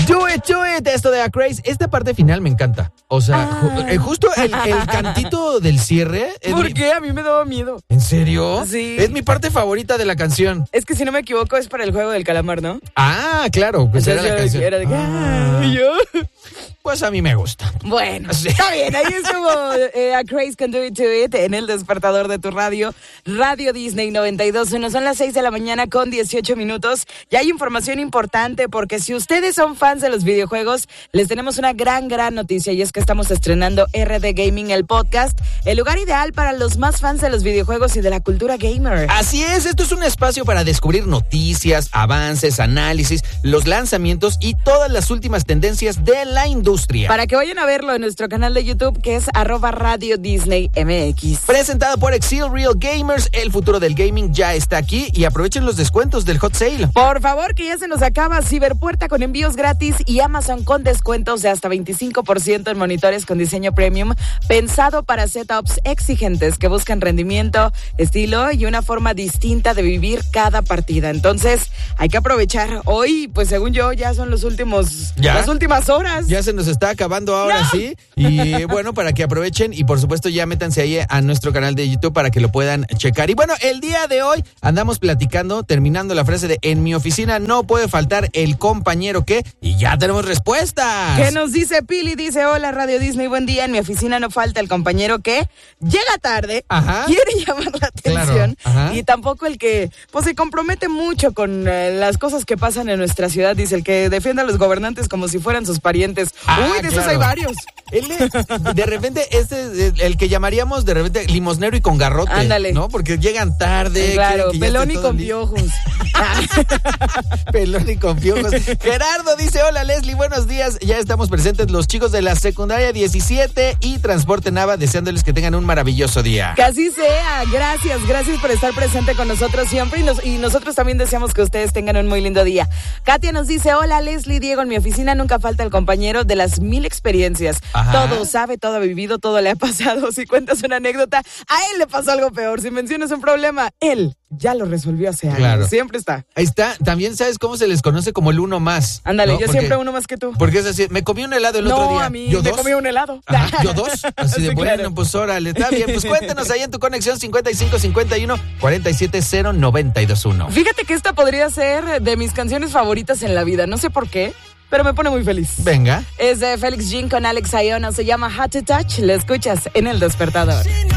Do it, esto de A Craze. Esta parte final me encanta. O sea, justo el cantito del cierre. ¿Por qué? A mí me daba miedo. ¿En serio? Sí. Es mi parte favorita de la canción. Es que si no me equivoco es para el juego del calamar, ¿no? Ah, claro, pues era la canción. Era de que, yo. Pues a mí me gusta. Bueno, Sí. está bien, ahí estuvo A Craze Can Do It To It en el despertador de tu radio, Radio Disney 92.1. Son las 6 de la mañana con 18 minutos. Y hay información importante porque si ustedes son fans de los videojuegos, les tenemos una gran noticia y es que estamos estrenando RD Gaming, el podcast, el lugar ideal para los más fans de los videojuegos y de la cultura gamer. Así es, esto es un espacio para descubrir noticias, avances, análisis, los lanzamientos y todas las últimas tendencias de la industria. Para que vayan a verlo en nuestro canal de YouTube, que es @Radio Disney MX. Presentado por Exil Real Gamers, el futuro del gaming ya está aquí y aprovechen los descuentos del Hot Sale. Por favor, que ya se nos acaba. Ciberpuerta con envíos gratis y Amazon con descuentos de hasta 25% en monitores con diseño premium, pensado para setups exigentes que buscan rendimiento, estilo y una forma distinta de vivir cada partida. Entonces, hay que aprovechar. Hoy, pues según yo, ya son las últimas horas. Ya se nos está acabando ahora, ¡No! sí. Y bueno, para que aprovechen y por supuesto ya métanse ahí a nuestro canal de YouTube para que lo puedan checar. Y bueno, el día de hoy andamos platicando, terminando la frase de en mi oficina no puede faltar el compañero que, y ya tenemos respuestas. ¿Qué nos dice Pili? Dice, hola Radio Disney, buen día. En mi oficina no falta el compañero que llega tarde, quiere llamar la atención, y tampoco el que pues se compromete mucho con las cosas que pasan en nuestra ciudad. Dice, el que defiende a los gobernantes como si fueran sus parientes. Uy, de esos hay varios. De repente, el que llamaríamos de repente limosnero y con garrote. Ándale. ¿No? Porque llegan tarde. Claro, que pelón y con piojos. Pelón y con piojos. Gerardo dice, hola Leslie, buenos días. Ya estamos presentes los chicos de la secundaria 17 y Transporte Nava, deseándoles que tengan un maravilloso día. Que así sea. Gracias por estar presente con nosotros siempre y nosotros también deseamos que ustedes tengan un muy lindo día. Katia nos dice, hola Leslie, Diego, en mi oficina nunca falta el compañero de las 1000 experiencias. Todo sabe, todo ha vivido, todo le ha pasado. Si cuentas una anécdota, a él le pasó algo peor. Si mencionas un problema, él ya lo resolvió hace años. Claro. Siempre está. Ahí está. También sabes cómo se les conoce como el uno más. Ándale, ¿no? yo siempre uno más que tú. Porque es así, me comí un helado el otro día. No, a mí ¿Yo me dos? comí un helado. Ajá, ¿yo dos? Así de Sí, bueno, claro. pues órale, está bien. Pues cuéntenos ahí en tu conexión 5551-470-921. Fíjate que esta podría ser de mis canciones favoritas en la vida. No sé por qué, pero me pone muy feliz. Venga. Es de Félix Jean con Alex Ayona. Se llama Hot to Touch. La escuchas en El Despertador.